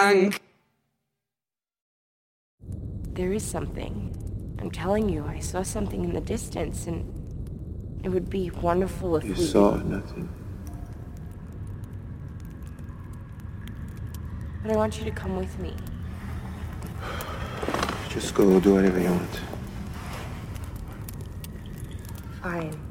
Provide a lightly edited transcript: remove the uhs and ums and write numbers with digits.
There is something. I'm telling you, I saw something in the distance, and it would be wonderful if You we saw could... nothing. But I want you to come with me. Just go do whatever you want. Fine.